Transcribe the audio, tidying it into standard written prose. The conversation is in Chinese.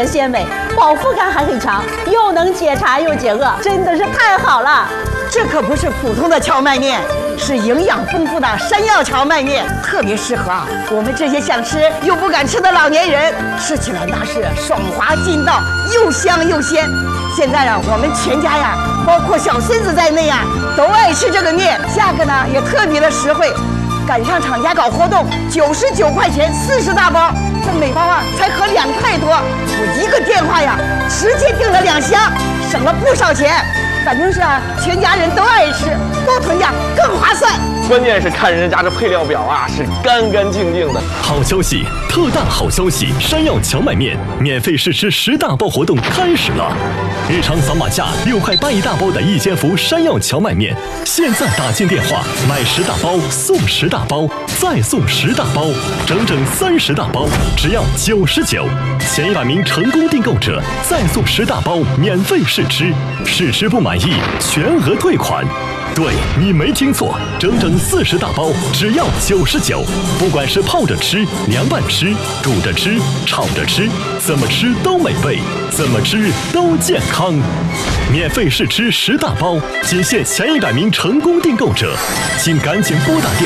全鲜美，饱腹感还很强，又能解馋又解饿，真的是太好了。 这可不是普通的荞麦面，是营养丰富的山药荞麦面，特别适合我们这些想吃又不敢吃的老年人，吃起来那是爽滑劲道，又香又鲜。现在我们全家包括小孙子在内都爱吃这个面，价格呢也特别的实惠。赶上厂家搞活动，99块钱40大包，这每包才合2块多。我一个电话直接订了2箱，省了不少钱。反正是全家人都爱吃，多囤点更划算。 关键是看人家这配料表是干干净净的。 好消息，特大好消息！山药荞麦面免费试吃10大包活动开始了。日常扫码价6块8一大包的一千伏山药荞麦面，现在打进电话买10大包送10大包，再送10大包，整整30大包，只要99。前100名成功订购者再送10大包免费试吃，试吃不满意全额退款。对，你没听错，整整40大包，只要99。不管是泡着吃、凉拌吃、煮着吃、炒着吃，怎么吃都美味，怎么吃都健康。免费试吃10大包，仅限前100名成功订购者，请赶紧拨打电话。